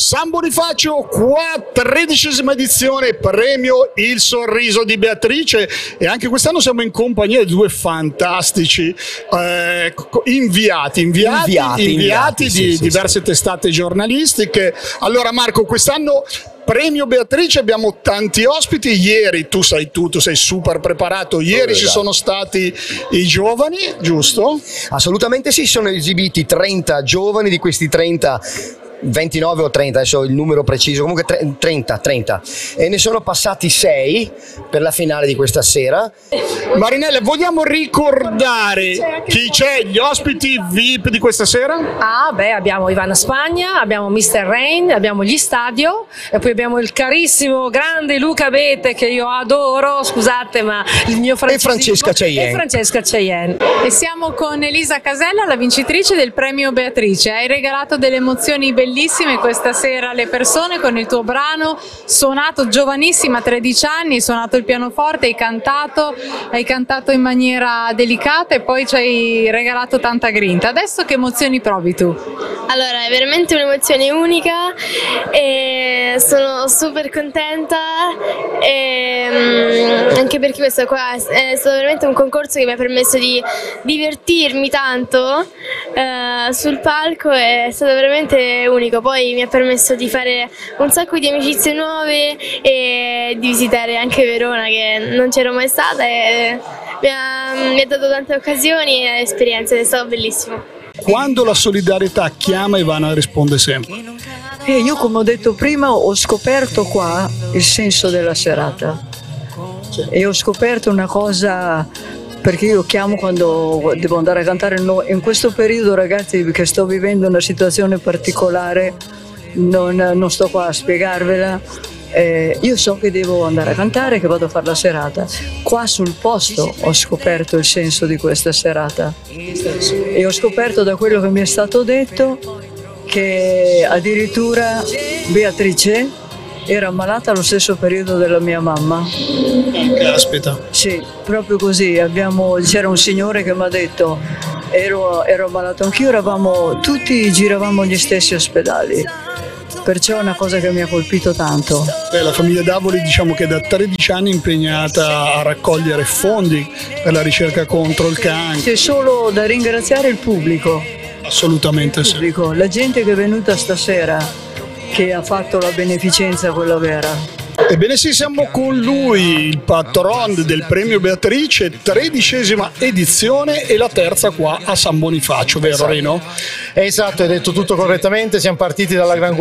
San Bonifacio, qua 13ª edizione, premio Il Sorriso di Beatrice, e anche quest'anno siamo in compagnia di due fantastici inviati di diverse testate giornalistiche. Allora Marco, quest'anno premio Beatrice, abbiamo tanti ospiti. Ieri, tu sei super preparato, ieri ci sono stati i giovani, giusto? Assolutamente sì, sono esibiti 30 giovani, di questi 30 29 o 30, adesso il numero preciso, comunque 30, e ne sono passati 6 per la finale di questa sera. Marinella, vogliamo ricordare chi c'è, gli ospiti VIP di questa sera? Abbiamo Ivana Spagna, abbiamo Mr. Rain, abbiamo gli Stadio e poi abbiamo il carissimo grande Luca Bete, che io adoro, scusate ma il mio francesismo, e Francesca Cheyenne. E siamo con Elisa Casella, la vincitrice del premio Beatrice. Hai regalato delle emozioni bellissime questa sera alle persone con il tuo brano, suonato giovanissima, 13 anni, hai suonato il pianoforte, hai cantato in maniera delicata e poi ci hai regalato tanta grinta. Adesso che emozioni provi tu? Allora, è veramente un'emozione unica e sono super contenta, anche perché questo qua è stato veramente un concorso che mi ha permesso di divertirmi tanto sul palco, è stato veramente unico. Poi mi ha permesso di fare un sacco di amicizie nuove e di visitare anche Verona, che non c'ero mai stata, e mi ha dato tante occasioni e esperienze, è stato bellissimo. Quando la solidarietà chiama, Ivana risponde sempre. Io, come ho detto prima, ho scoperto qua il senso della serata e ho scoperto una cosa, perché io chiamo quando devo andare a cantare. In questo periodo, ragazzi, che sto vivendo una situazione particolare, non sto qua a spiegarvela. Io so che devo andare a cantare, che vado a fare la serata. Qua sul posto ho scoperto il senso di questa serata e ho scoperto da quello che mi è stato detto che addirittura Beatrice era ammalata allo stesso periodo della mia mamma. Caspita. Sì, proprio così. C'era un signore che mi ha detto, ero ammalato anch'io, giravamo gli stessi ospedali. Perciò è una cosa che mi ha colpito tanto. La famiglia Davoli, diciamo che da 13 anni è impegnata a raccogliere fondi per la ricerca contro il cancro. C'è solo da ringraziare il pubblico. Assolutamente sì. La gente che è venuta stasera, che ha fatto la beneficenza quella vera. Ebbene sì, siamo con lui, il patron del premio Beatrice, 13ª edizione e la terza qua a San Bonifacio, vero Rino? Esatto, hai detto tutto correttamente, siamo partiti dalla Gran